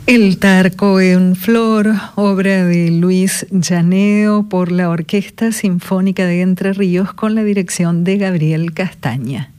El Tarco en Flor, obra de Luis Llaneo por la Orquesta Sinfónica de Entre Ríos con la dirección de Gabriel Castaña.